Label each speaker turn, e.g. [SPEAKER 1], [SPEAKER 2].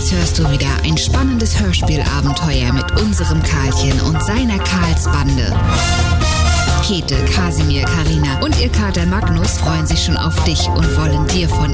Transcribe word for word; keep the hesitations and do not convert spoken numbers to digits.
[SPEAKER 1] Jetzt hörst du wieder ein spannendes Hörspielabenteuer mit unserem Karlchen und seiner Karlsbande. Käthe, Kasimir, Karina und ihr Kater Magnus freuen sich schon auf dich und wollen dir von